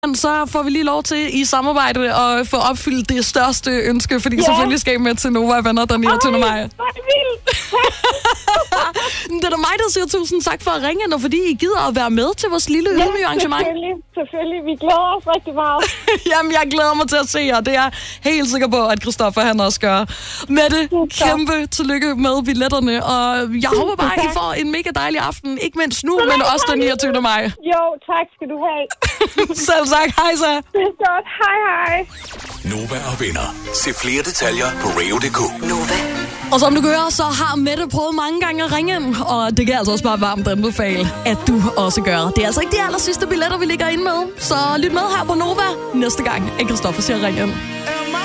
Så får vi lige lov til i samarbejde at få opfyldt det største ønske, fordi selvfølgelig skal I med til Nova Venner den 29. maj. Hvor er det vildt! Det er da mig, der siger tusind tak for at ringe ind, og fordi I gider at være med til vores lille ydmyge arrangement. Selvfølgelig. Vi glæder os rigtig meget. Jamen, jeg glæder mig til at se jer. Det er jeg helt sikker på, at Christoffer han også gør. Mette, kæmpe tillykke med billetterne, og jeg håber bare, at I får en mega dejlig aften. Ikke mindst nu, men også den 29. maj. Jo, tak skal du have. Selv tak. Hej så. Det er godt. Hej. Nova og Venner. Se flere detaljer på radio.dk. Nova. Og som du kan høre, så har Mette prøvet mange gange at ringe ind, og det kan altså også bare varmt anbefale, at du også gør. Det er altså ikke de aller sidste billetter, vi ligger inde med, så lyt med her på Nova næste gang, at Christoffer siger ring ind.